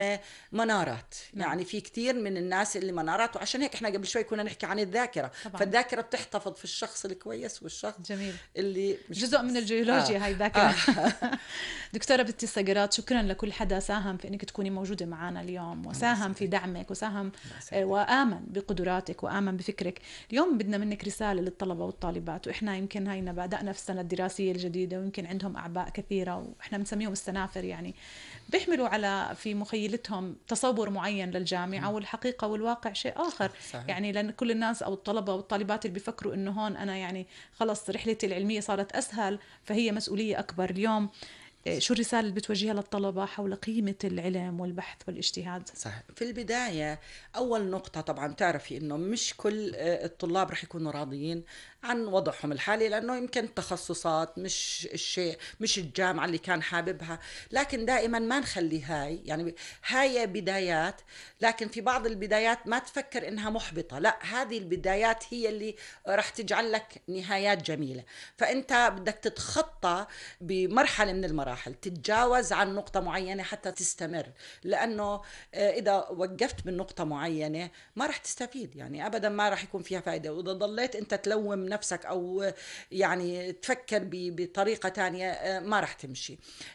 منارات. نعم. يعني في كتير من الناس اللي منارات، وعشان هيك احنا قبل شوي كنا نحكي عن الذاكرة. طبعاً. فالذاكرة بتحتفظ في الشخص الكويس والشخص جميل. اللي مش جزء من كويس. الجيولوجيا هاي ذاكرة. آه. دكتورة بتي السقرات، شكرا لكل حدا ساهم في انك تكوني موجودة معنا اليوم، وساهم في دعمك، وساهم وآمن بقدراتك وآمن بفكرك. اليوم بدنا منك رسالة للطلبة والطالبات، واحنا يمكن هينا بدأنا في السنة الدراسية الجديدة، ويمكن عندهم أعباء كثيرة، واحنا بنسميهم السنافر، يعني بيحملوا على في مخيلتهم تصور معين للجامعة، والحقيقة والواقع شيء آخر. صحيح. يعني لأن كل الناس أو الطلبة والطالبات اللي بيفكروا إنه هون أنا يعني خلص رحلتي العلمية صارت أسهل، فهي مسؤولية أكبر. اليوم شو الرسالة اللي بتوجهها للطلبة حول قيمة العلم والبحث والاجتهاد؟ صح. في البداية أول نقطة طبعا تعرفي إنه مش كل الطلاب رح يكونوا راضيين عن وضعهم الحالي، لأنه يمكن التخصصات مش الشيء، مش الجامعة اللي كان حاببها. لكن دائما ما نخلي هاي، يعني هاي بدايات، لكن في بعض البدايات ما تفكر إنها محبطة، لا، هذه البدايات هي اللي رح تجعل لك نهايات جميلة. فأنت بدك تتخطى بمرحلة من المراحل، تتجاوز عن نقطة معينة حتى تستمر. لأنه إذا وقفت من نقطة معينة ما رح تستفيد، يعني أبدا ما رح يكون فيها فائدة. وإذا ضليت أنت تلوم نفسك أو يعني تفكر بطريقة تانية ما رح تمشي.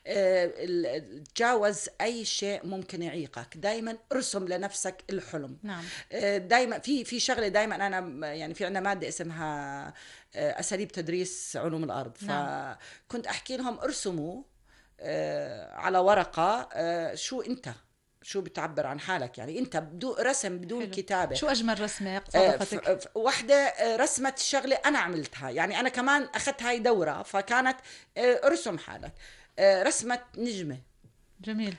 تجاوز أي شيء ممكن يعيقك، دايما ارسم لنفسك الحلم. نعم. دايما في شغلة، دايما أنا يعني في عنا مادة اسمها أساليب تدريس علوم الأرض. نعم. فكنت أحكي لهم ارسموا على ورقة شو بتعبر عن حالك، يعني انت بدون رسم، بدون حلو. كتابة. شو أجمل رسمة صادفتك؟ واحدة رسمت شغلة أنا عملتها، يعني أنا كمان أخذت هاي دورة، فكانت ارسم حالك. رسمت نجمة. جميل.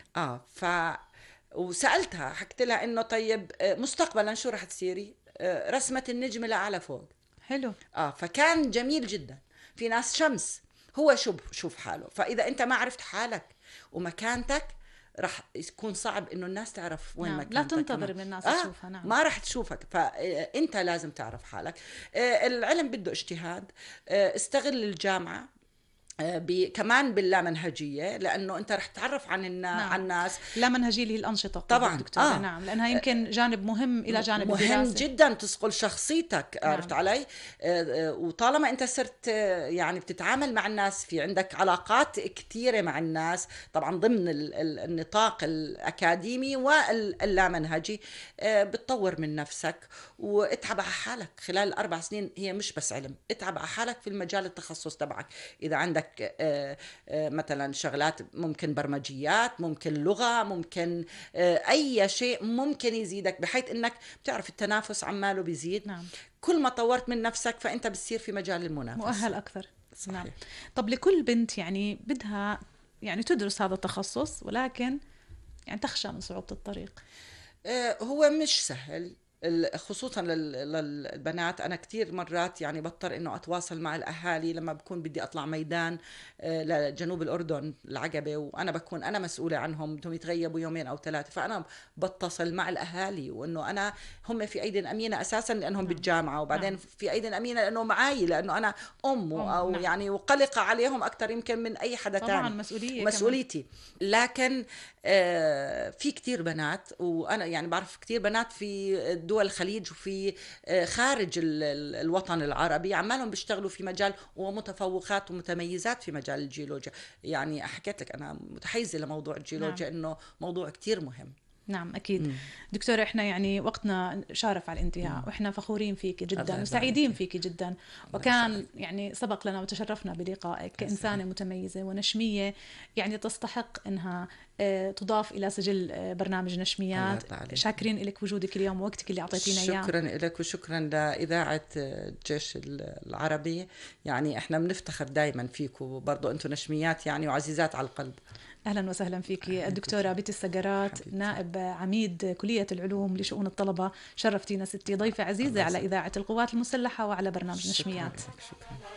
وسألتها، حكت لها إنه طيب مستقبلا شو رح تصيري؟ رسمت النجمة لأعلى فوق. حلو. فكان جميل جدا. في ناس شمس، هو شوف حاله. فإذا أنت ما عرفت حالك ومكانتك رح يكون صعب إنه الناس تعرف وين نعم. مكانتك. لا تنتظر من الناس تشوفها. نعم. ما رح تشوفك، فأنت لازم تعرف حالك. العلم بده اجتهاد. استغل الجامعة كمان باللامنهجية، لأنه أنت رح تتعرف عن نعم. عن الناس. لا منهجية اللي هي الأنشطة طبعا دكتورة. نعم، لأنها يمكن جانب مهم إلى جانب مهم الدراسة. جدا تصقل شخصيتك. نعم. عرفت علي؟ وطالما انت صرت يعني بتتعامل مع الناس، في عندك علاقات كثيرة مع الناس، طبعا ضمن النطاق الأكاديمي واللامنهجي، بتطور من نفسك واتعب على حالك خلال ال4 سنين. هي مش بس علم، اتعب على حالك في المجال التخصص تبعك. إذا عندك مثلا شغلات، ممكن برمجيات، ممكن لغة، ممكن أي شيء ممكن يزيدك، بحيث أنك بتعرف التنافس عماله بيزيد. نعم. كل ما طورت من نفسك فأنت بتصير في مجال المنافسة مؤهل أكثر. صحيح. نعم. طب لكل بنت يعني بدها يعني تدرس هذا التخصص، ولكن يعني تخشى من صعوبة الطريق. هو مش سهل، خصوصا للبنات. انا كتير مرات يعني بضطر انه اتواصل مع الاهالي لما بكون بدي اطلع ميدان لجنوب الاردن العقبه، وانا بكون انا مسؤوله عنهم، بدهم يتغيبوا 2 أو 3، فانا بتصل مع الاهالي، وانه انا هم في ايدي امينه اساسا لانهم نعم. بالجامعه، وبعدين نعم. في ايدي امينه لانه معاي، لانه انا او نعم. يعني وقلقه عليهم اكثر يمكن من اي حدا طبعا تاني، مسؤولية ومسؤوليتي كمان. لكن في كتير بنات، وانا يعني بعرف كتير بنات في دول الخليج وفي خارج الوطن العربي عمالهم بيشتغلوا في مجال، ومتفوقات ومتميزات في مجال الجيولوجيا. يعني حكيت لك انا متحيزه لموضوع الجيولوجيا. نعم. انه موضوع كتير مهم. نعم أكيد. دكتورة، إحنا يعني وقتنا شارف على الانتهاء، وإحنا فخورين فيك جدا وسعيدين فيك جدا، وكان يعني سبق لنا وتشرفنا بلقائك كإنسانة متميزة ونشمية، يعني تستحق إنها تضاف إلى سجل برنامج نشميات. شاكرين لك وجودك اليوم ووقتك اللي أعطيتينا إياه. شكرا لك، وشكرا لإذاعة الجيش العربي. يعني إحنا بنفتخر دايما فيك، وبرضو أنتم نشميات يعني وعزيزات على القلب. أهلا وسهلا فيك الدكتورة بتي السقرات، نائب عميد كلية العلوم لشؤون الطلبة. شرفتينا ستي، ضيفة عزيزة على إذاعة القوات المسلحة وعلى برنامج نشميات. شكرا.